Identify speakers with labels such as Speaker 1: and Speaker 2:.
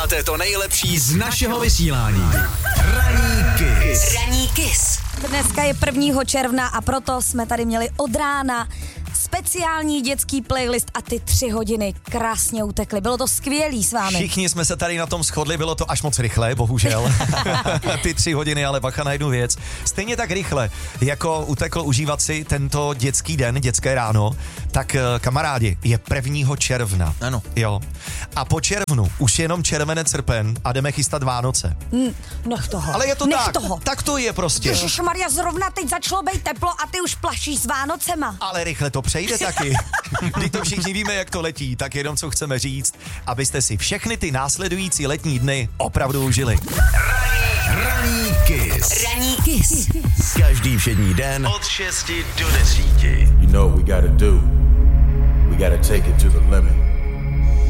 Speaker 1: Posloucháte to nejlepší z našeho vysílání. Ranní Kiss.
Speaker 2: Ranní Kiss.
Speaker 3: Dneska je 1. června a proto jsme tady měli od rána speciální dětský playlist a ty 3 hodiny krásně utekly. Bylo to skvělý s vámi.
Speaker 4: Všichni jsme se tady na tom shodli, bylo to až moc rychle, bohužel. Ty 3 hodiny, ale bacha na jednu věc. Stejně tak rychle, jako utekl užívat si tento dětský den, dětské ráno, tak kamarádi, je 1. června.
Speaker 5: Ano.
Speaker 4: Jo. A po červnu už jenom červenec, srpen a jdeme chystat Vánoce.
Speaker 3: Nech toho.
Speaker 4: Ale je to
Speaker 3: Nech
Speaker 4: tak.
Speaker 3: toho.
Speaker 4: Tak to je prostě.
Speaker 3: Ježišmarja, zrovna teď začalo být teplo a ty už plašíš s Vánocema.
Speaker 4: Ale rychle to přejde taky. Když to všichni víme, jak to letí, tak jenom co chceme říct, abyste si všechny ty následující letní dny opravdu užili.
Speaker 1: Ranní Kiss.
Speaker 2: Ranní Kiss.
Speaker 1: Každý všední den od 6 do 10.
Speaker 6: You know what we gotta do. We gotta take it to the limit.